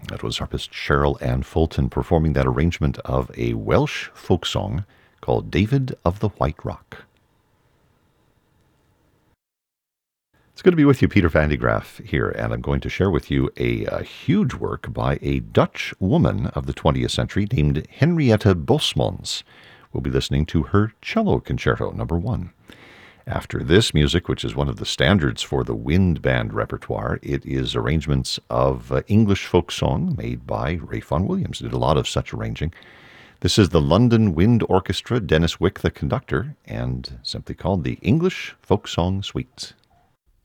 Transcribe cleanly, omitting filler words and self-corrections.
That was harpist Cheryl Ann Fulton performing that arrangement of a Welsh folk song called David of the White Rock. It's good to be with you, Peter Van de Graaff here, and I'm going to share with you a huge work by a Dutch woman of the 20th century named Henrietta Bosmans. We'll be listening to her Cello Concerto No. 1. After this music, which is one of the standards for the wind band repertoire, it is arrangements of English folk song made by Ray Vaughan Williams. Did a lot of such arranging. This is the London Wind Orchestra, Dennis Wick the conductor, and simply called the English Folk Song Suite.